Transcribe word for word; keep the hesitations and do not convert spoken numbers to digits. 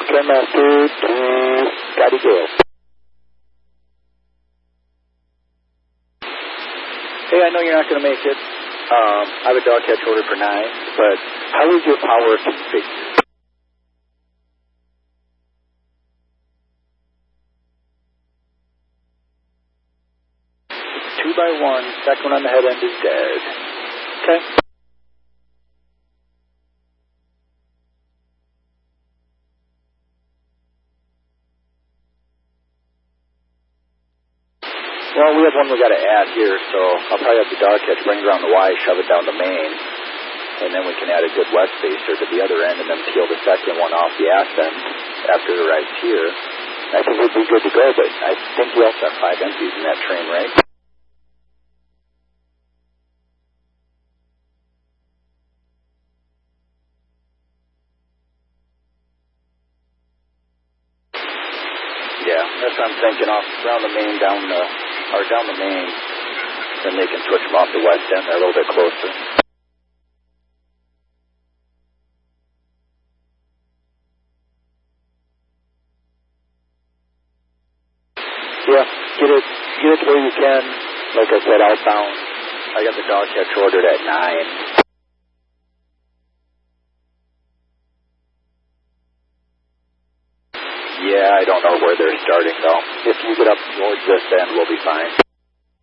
Trendmaster to Scotty Gale. Hey, I know you're not going to make it. Um, I have a dog catch order for nine, but how is your power configured? Two by one, second one on the head end is dead. Okay. Well, we have one we got to add here, so I'll probably have the dog catch bring it around the Y, shove it down the main, and then we can add a good west spacer to the other end and then peel the second one off the ass end after it arrives here. I think we'd be good to go, but I think we also have five empties in that train, right? Yeah, that's what I'm thinking, off around the main, down the, or down the main, then they can switch them off the west end, they're a little bit closer. Yeah, get it, get it where you can. Like I said, outbound. I got the dog catch ordered at nine. Yeah, I don't know where they're starting though. If you get up towards this end, we'll be fine.